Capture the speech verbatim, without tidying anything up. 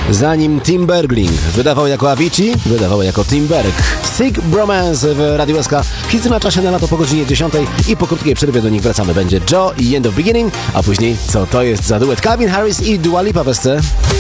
Zanim Tim Bergling wydawał jako Avicii, wydawał jako Tim Berg. Sick Bromance w Radiu S K. Hity na czasie na lato po godzinie dziesiątej i po krótkiej przerwie do nich wracamy. Będzie Joe i End of Beginning, a później co to jest za duet? Calvin Harris i Dua Lipa w S C.